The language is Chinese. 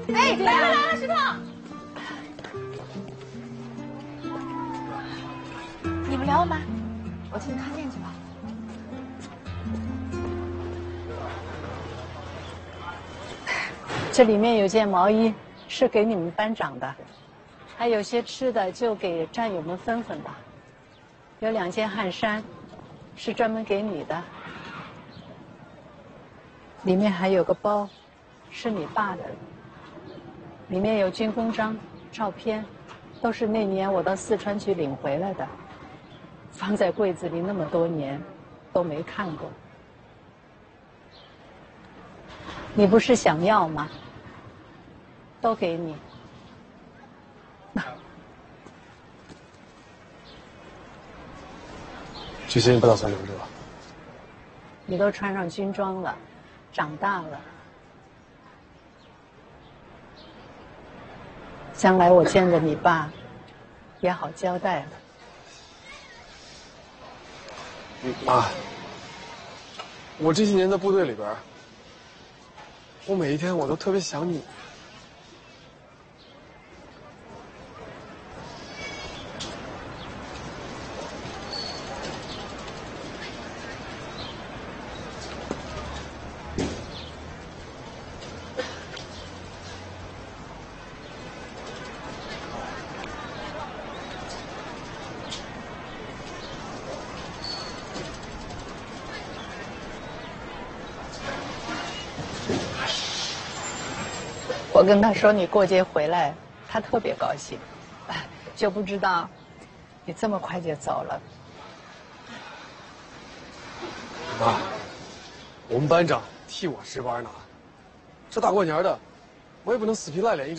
哎，来了，石头！你们聊吗？我进去看店去吧。 这里面有件毛衣是给你们班长的，还有些吃的就给战友们分分吧。有2件汗衫，是专门给你的。里面还有个包，是你爸的。里面有军功章、照片，都是那年我到四川去领回来的，放在柜子里那么多年，都没看过。你不是想要吗？都给你。 这些你不打算留着吧？ 你都穿上军装了，长大了，将来我见着你爸，也好交代了。 妈，我这些年在部队里边，我每一天我都特别想你。 我跟他说你过节回来，他特别高兴，就不知道你这么快就走了。 妈，我们班长替我值班呢，这大过年的，我也不能死皮赖脸一直。